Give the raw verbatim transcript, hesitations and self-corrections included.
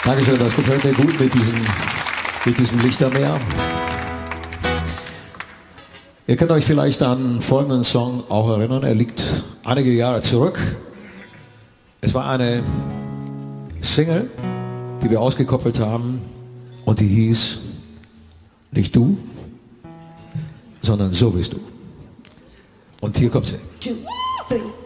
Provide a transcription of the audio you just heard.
Dankeschön, das gefällt mir gut mit diesem, mit diesem Lichtermeer. Ihr könnt euch vielleicht an folgenden Song auch erinnern. Er liegt einige Jahre zurück. Es war eine Single, die wir ausgekoppelt haben und die hieß nicht du, sondern so bist du. Und hier kommt sie. Two, three.